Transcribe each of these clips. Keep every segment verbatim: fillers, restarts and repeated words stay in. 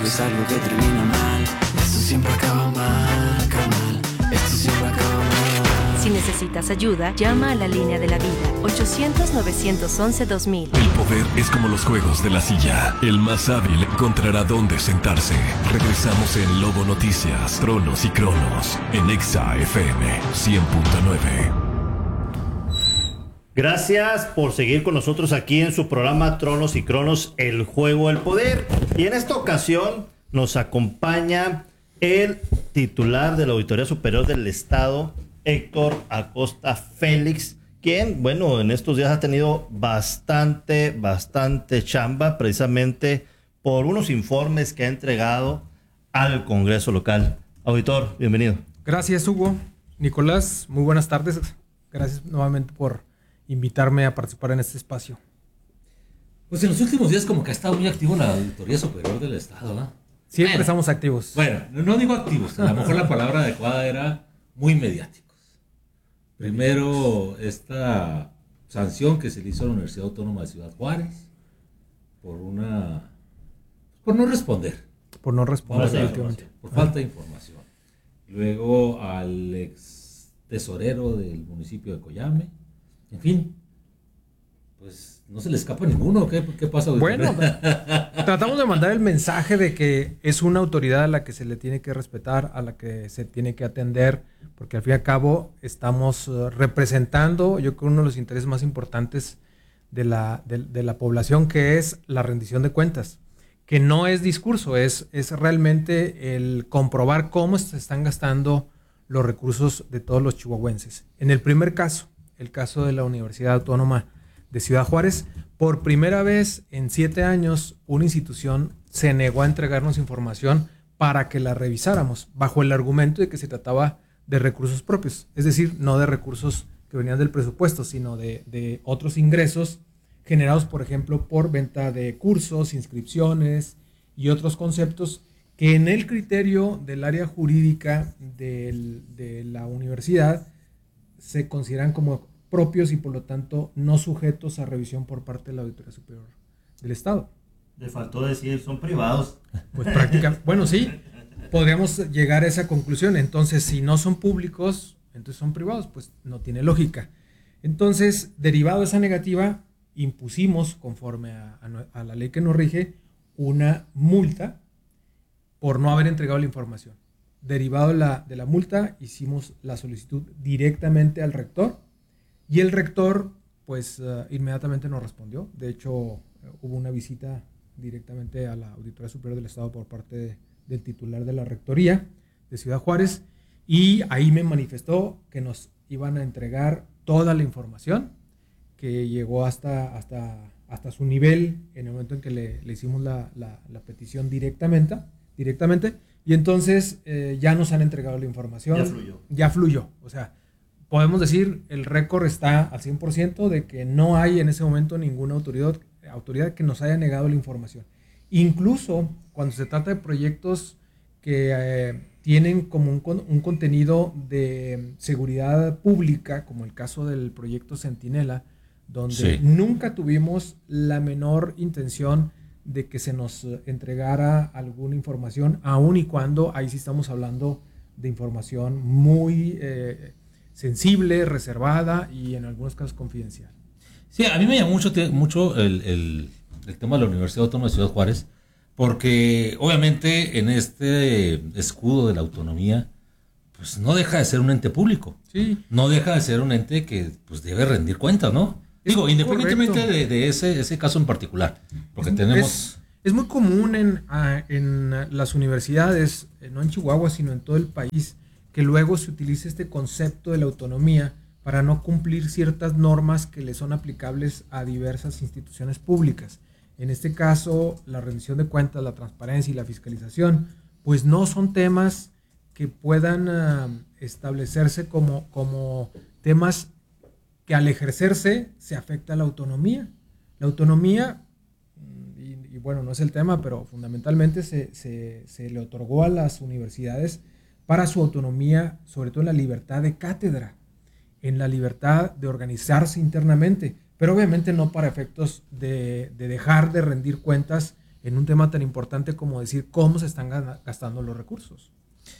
es algo que termina mal. Esto siempre acaba mal, carnal. Esto siempre acaba mal. Si necesitas ayuda, llama a la línea de la vida, ochocientos, novecientos once, dos mil. El poder es como los juegos de la silla. El más hábil encontrará dónde sentarse. Regresamos en Lobo Noticias, Tronos y Cronos, en Exa F M cien punto nueve. Gracias por seguir con nosotros aquí en su programa Tronos y Cronos, el juego del poder. Y en esta ocasión nos acompaña el titular de la Auditoría Superior del Estado, Héctor Acosta Félix, quien, bueno, en estos días ha tenido bastante, bastante chamba, precisamente por unos informes que ha entregado al Congreso local. Auditor, bienvenido. Gracias, Hugo. Nicolás, muy buenas tardes. Gracias nuevamente por invitarme a participar en este espacio. Pues en los últimos días como que ha estado muy activo la Auditoría Superior del Estado, ¿no? Siempre bueno, estamos activos. Bueno, no digo activos, a lo mejor la palabra adecuada era muy mediáticos. Primero, esta sanción que se le hizo a la Universidad Autónoma de Ciudad Juárez por una... por no responder. Por no responder, efectivamente. Por falta de información. Luego al ex tesorero del municipio de Coyame. En fin, pues no se le escapa a ninguno. ¿Qué, qué pasa? Bueno, tratamos de mandar el mensaje de que es una autoridad a la que se le tiene que respetar, a la que se tiene que atender, porque al fin y al cabo estamos uh, representando, yo creo, uno de los intereses más importantes de la, de, de la población, que es la rendición de cuentas, que no es discurso, es, es realmente el comprobar cómo se están gastando los recursos de todos los chihuahuenses. En el primer caso, el caso de la Universidad Autónoma de Ciudad Juárez, por primera vez en siete años, una institución se negó a entregarnos información para que la revisáramos, bajo el argumento de que se trataba de recursos propios, es decir, no de recursos que venían del presupuesto, sino de, de otros ingresos generados, por ejemplo, por venta de cursos, inscripciones y otros conceptos que en el criterio del área jurídica del, de la universidad se consideran como propios y por lo tanto no sujetos a revisión por parte de la Auditoría Superior del Estado. Le faltó decir, son privados. Pues prácticamente, bueno, sí, podríamos llegar a esa conclusión. Entonces, si no son públicos, entonces son privados, pues no tiene lógica. Entonces, derivado de esa negativa, impusimos, conforme a, a, a la ley que nos rige, una multa por no haber entregado la información. Derivado de la, de la multa, hicimos la solicitud directamente al rector y el rector, pues, uh, inmediatamente nos respondió. De hecho, uh, hubo una visita directamente a la Auditoría Superior del Estado por parte de, del titular de la Rectoría de Ciudad Juárez, y ahí me manifestó que nos iban a entregar toda la información, que llegó hasta, hasta, hasta su nivel en el momento en que le, le hicimos la, la, la petición directamente, directamente y entonces eh, ya nos han entregado la información. Ya fluyó. Ya fluyó, o sea, podemos decir, el récord está al cien por ciento de que no hay en ese momento ninguna autoridad, autoridad que nos haya negado la información. Incluso cuando se trata de proyectos que eh, tienen como un, un contenido de seguridad pública, como el caso del proyecto Centinela, donde sí. nunca tuvimos la menor intención de que se nos entregara alguna información, aun y cuando ahí sí estamos hablando de información muy eh, sensible, reservada y en algunos casos confidencial. Sí, a mí me llamó mucho, mucho el, el, el tema de la Universidad Autónoma de Ciudad Juárez, porque obviamente en este escudo de la autonomía, pues no deja de ser un ente público. Sí. No deja de ser un ente que pues debe rendir cuentas, ¿no? Es Digo, independientemente de, de ese, ese caso en particular, porque es, tenemos... Es, es muy común en, en las universidades, no en Chihuahua, sino en todo el país, que luego se utilice este concepto de la autonomía para no cumplir ciertas normas que le son aplicables a diversas instituciones públicas. En este caso, la rendición de cuentas, la transparencia y la fiscalización, pues no son temas que puedan uh, establecerse como, como temas que al ejercerse se afecta a la autonomía. La autonomía, y, y bueno, no es el tema, pero fundamentalmente se, se, se le otorgó a las universidades para su autonomía, sobre todo en la libertad de cátedra, en la libertad de organizarse internamente, pero obviamente no para efectos de, de dejar de rendir cuentas en un tema tan importante como decir cómo se están gastando los recursos.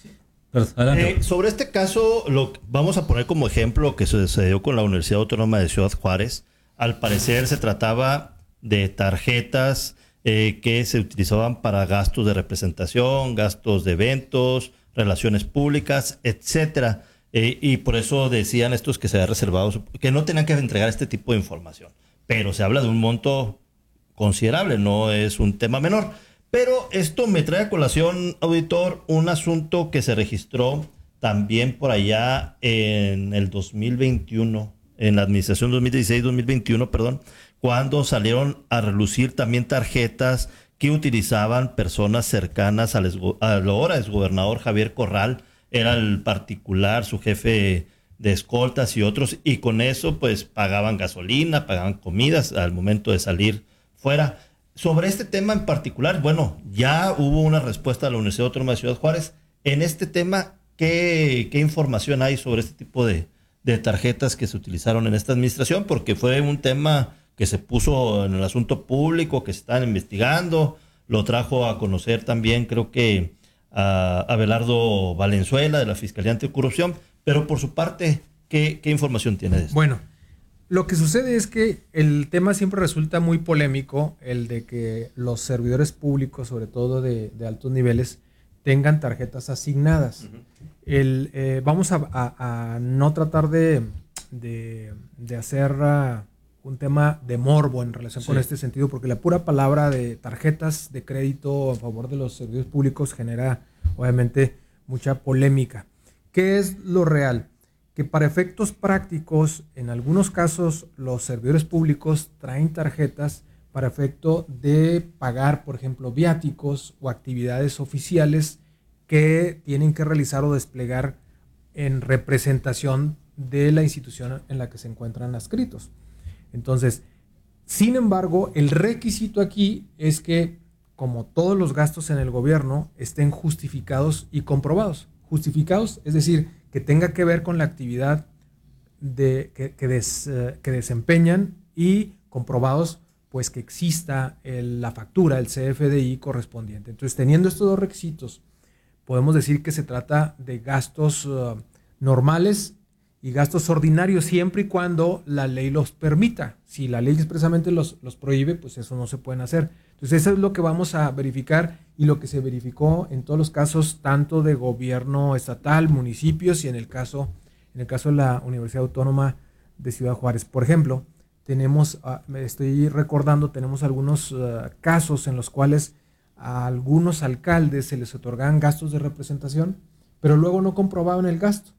Eh, sobre este caso, lo, vamos a poner como ejemplo lo que sucedió con la Universidad Autónoma de Ciudad Juárez. Al parecer se trataba de tarjetas eh, que se utilizaban para gastos de representación, gastos de eventos, relaciones públicas, etcétera. Eh, y por eso decían estos que se había reservado, que no tenían que entregar este tipo de información. Pero se habla de un monto considerable, no es un tema menor. Pero esto me trae a colación, auditor, un asunto que se registró también por allá en el dos mil veintiuno, en la administración dos mil dieciséis dos mil veintiuno, perdón, cuando salieron a relucir también tarjetas que utilizaban personas cercanas al, al ahora exgobernador Javier Corral. Era el particular, su jefe de escoltas y otros, y con eso pues pagaban gasolina, pagaban comidas al momento de salir fuera. Sobre este tema en particular, bueno, ya hubo una respuesta de la Universidad Autónoma de Ciudad Juárez. En este tema, ¿qué, qué información hay sobre este tipo de, de tarjetas que se utilizaron en esta administración? Porque fue un tema que se puso en el asunto público, que se están investigando, lo trajo a conocer también, creo que a Abelardo Valenzuela de la Fiscalía Anticorrupción, pero por su parte, ¿qué, qué información tiene de esto? Bueno, lo que sucede es que el tema siempre resulta muy polémico, el de que los servidores públicos, sobre todo de, de altos niveles, tengan tarjetas asignadas. Uh-huh. el, eh, vamos a, a, a no tratar de, de, de hacer uh, un tema de morbo en relación sí. con este sentido, porque la pura palabra de tarjetas de crédito a favor de los servidores públicos genera obviamente mucha polémica. ¿Qué es lo real? Que para efectos prácticos, en algunos casos, los servidores públicos traen tarjetas para efecto de pagar, por ejemplo, viáticos o actividades oficiales que tienen que realizar o desplegar en representación de la institución en la que se encuentran adscritos. Entonces, sin embargo, el requisito aquí es que, como todos los gastos en el gobierno, estén justificados y comprobados. Justificados, es decir, que tenga que ver con la actividad de, que, que, des, eh, que desempeñan, y comprobados pues que exista el, la factura, el C F D I correspondiente. Entonces, teniendo estos dos requisitos, podemos decir que se trata de gastos uh, normales y gastos ordinarios, siempre y cuando la ley los permita. Si la ley expresamente los, los prohíbe, pues eso no se pueden hacer. Entonces, eso es lo que vamos a verificar y lo que se verificó en todos los casos, tanto de gobierno estatal, municipios, y en el caso, en el caso de la Universidad Autónoma de Ciudad Juárez. Por ejemplo, tenemos, me estoy recordando, tenemos algunos uh, casos en los cuales a algunos alcaldes se les otorgaban gastos de representación, pero luego no comprobaban el gasto.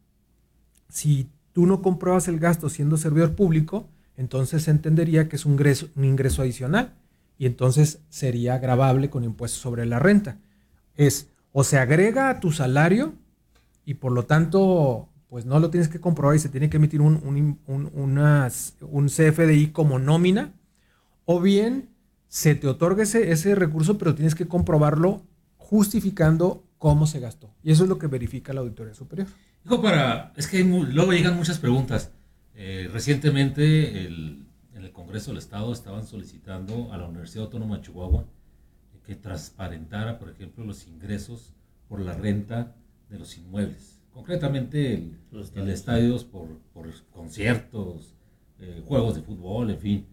Si tú no compruebas el gasto siendo servidor público, entonces se entendería que es un ingreso, un ingreso adicional, y entonces sería gravable con impuestos sobre la renta. Es o se agrega a tu salario y por lo tanto pues no lo tienes que comprobar y se tiene que emitir un, un, un, unas, un C F D I como nómina, o bien se te otorga ese, ese recurso, pero tienes que comprobarlo justificando cómo se gastó. Y eso es lo que verifica la Auditoría Superior. Digo, para, es que hay muy, luego llegan muchas preguntas. Eh, recientemente el, en el Congreso del Estado estaban solicitando a la Universidad Autónoma de Chihuahua que transparentara, por ejemplo, los ingresos por la renta de los inmuebles. Concretamente el, los estadios, el estadios por, por conciertos, eh, juegos de fútbol, en fin.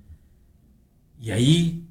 Y ahí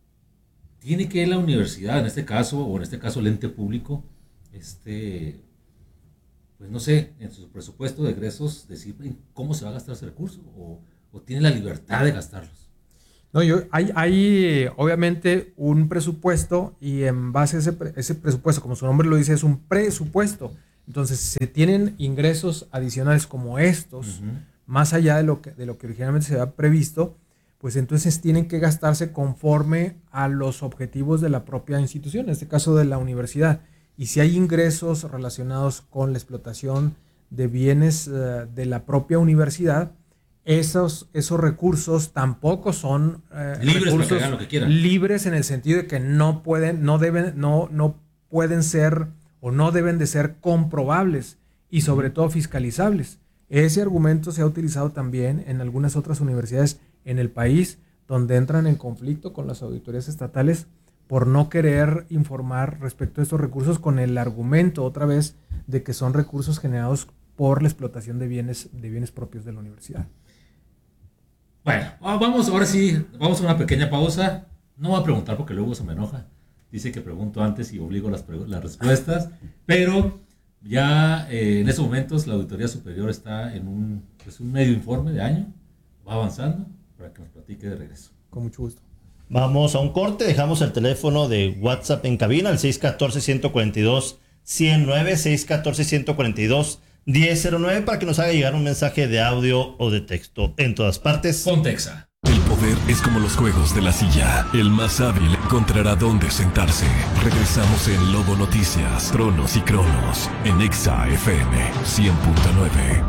tiene que la universidad, en este caso, o en este caso el ente público, este, pues no sé, en su presupuesto de egresos, decir cómo se va a gastar ese recurso, o, o tiene la libertad de gastarlos. No, yo, hay, hay obviamente un presupuesto, y en base a ese, ese presupuesto, como su nombre lo dice, es un presupuesto. Entonces, se tienen ingresos adicionales como estos, uh-huh. más allá de lo que, de lo que originalmente se había previsto, pues entonces tienen que gastarse conforme a los objetivos de la propia institución, en este caso de la universidad. Y si hay ingresos relacionados con la explotación de bienes uh, de la propia universidad, esos, esos recursos tampoco son uh, libres, recursos para que hagan lo que quieran. Libres en el sentido de que no pueden, no deben, no, no pueden ser o no deben de ser comprobables y sobre todo fiscalizables. Ese argumento se ha utilizado también en algunas otras universidades en el país, donde entran en conflicto con las auditorías estatales por no querer informar respecto a estos recursos con el argumento otra vez de que son recursos generados por la explotación de bienes, de bienes propios de la universidad. Bueno, vamos, ahora sí, vamos a una pequeña pausa. No voy a preguntar porque luego se me enoja. Dice que pregunto antes y obligo las, las respuestas, pero ya eh, en estos momentos la Auditoría Superior está en un, pues un medio informe de año, va avanzando para que nos platique de regreso. Con mucho gusto. Vamos a un corte, dejamos el teléfono de WhatsApp en cabina, al seis uno cuatro, uno cuatro dos, uno cero nueve, seis uno cuatro, uno cuatro dos, uno cero nueve, para que nos haga llegar un mensaje de audio o de texto en todas partes. Contexa. El poder es como los juegos de la silla. El más hábil encontrará dónde sentarse. Regresamos en Lobo Noticias, Tronos y Cronos, en Exa F M cien punto nueve.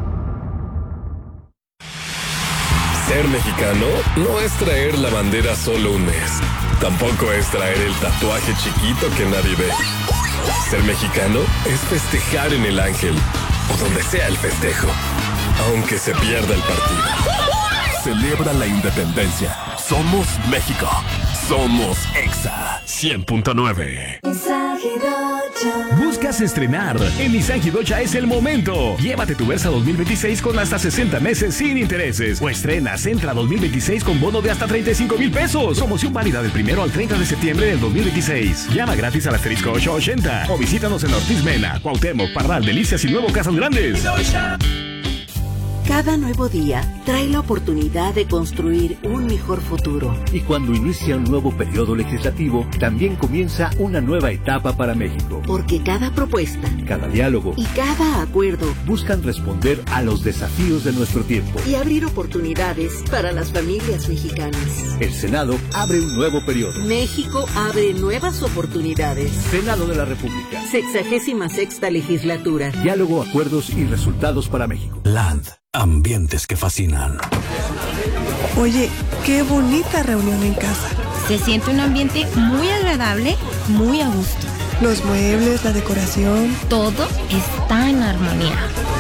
Ser mexicano no es traer la bandera solo un mes. Tampoco es traer el tatuaje chiquito que nadie ve. Ser mexicano es festejar en el Ángel o donde sea el festejo, aunque se pierda el partido. Celebra la independencia. Somos México. Somos Exa cien punto nueve. ¿Buscas estrenar? En Nissan Hirocha es el momento. Llévate tu Versa dos mil veintiséis con hasta sesenta meses sin intereses. O estrena Sentra dos mil veintiséis con bono de hasta treinta y cinco mil pesos. Promoción válida del primero al treinta de septiembre del dos mil veintiséis. Llama gratis al asterisco ocho ochenta o visítanos en Ortiz Mena, Cuauhtémoc, Parral, Delicias y Nuevo Casas Grandes. Cada nuevo día trae la oportunidad de construir un mejor futuro. Y cuando inicia un nuevo periodo legislativo, también comienza una nueva etapa para México. Porque cada propuesta, cada diálogo y cada acuerdo buscan responder a los desafíos de nuestro tiempo y abrir oportunidades para las familias mexicanas. El Senado abre un nuevo periodo. México abre nuevas oportunidades. Senado de la República. Sexagésima sexta legislatura. Diálogo, acuerdos y resultados para México. Land. Ambientes que fascinan. Oye, qué bonita reunión en casa. Se siente un ambiente muy agradable, muy a gusto. Los muebles, la decoración. Todo está en armonía.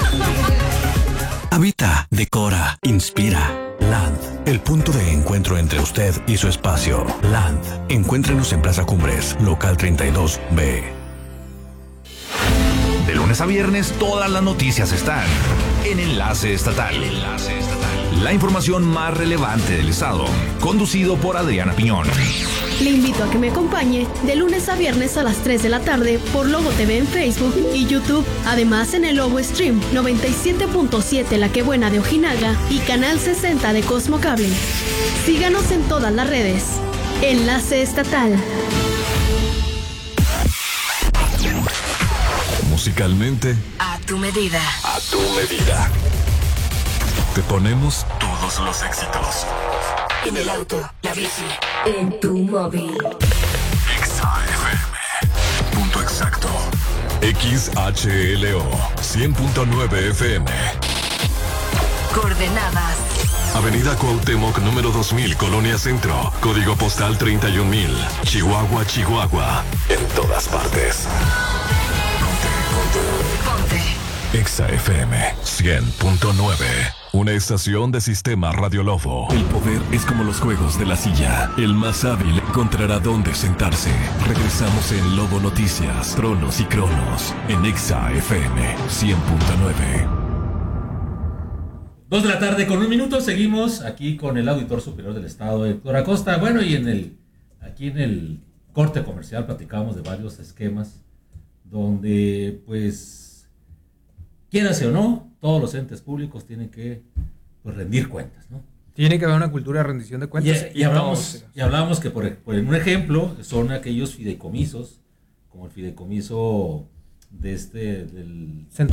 Habita, decora, inspira. Land, el punto de encuentro entre usted y su espacio. Land, encuéntrenos en Plaza Cumbres, local treinta y dos B. De lunes a viernes, todas las noticias están en Enlace Estatal. Enlace Estatal. La información más relevante del estado, conducido por Adriana Piñón. Le invito a que me acompañe de lunes a viernes a las tres de la tarde por Lobo T V en Facebook y YouTube. Además en el Lobo Stream noventa y siete punto siete La Que Buena de Ojinaga y Canal sesenta de Cosmo Cable. Síganos en todas las redes. Enlace Estatal. Musicalmente, a tu medida. A tu medida. Te ponemos todos los éxitos. En el auto, la bici, en tu móvil. Exa F M. Punto exacto. X H L O cien punto nueve F M. Coordenadas. Avenida Cuauhtémoc número dos mil, Colonia Centro. Código postal treinta y un mil. Chihuahua, Chihuahua. En todas partes. Ponte. Exa F M cien punto nueve. Una estación de Sistema Radio Lobo. El poder es como los juegos de la silla. El más hábil encontrará dónde sentarse. Regresamos en Lobo Noticias, Tronos y Cronos, en Exa F M cien punto nueve. Dos de la tarde con un minuto, seguimos aquí con el Auditor Superior del Estado, Héctor Acosta. Bueno, y en el aquí en el corte comercial platicamos de varios esquemas donde, pues, quierase o no, todos los entes públicos tienen que, pues, rendir cuentas, ¿no? Tiene que haber una cultura de rendición de cuentas. Y, y, hablamos, y hablamos que, por, por un ejemplo, son aquellos fideicomisos, como el fideicomiso de este, del...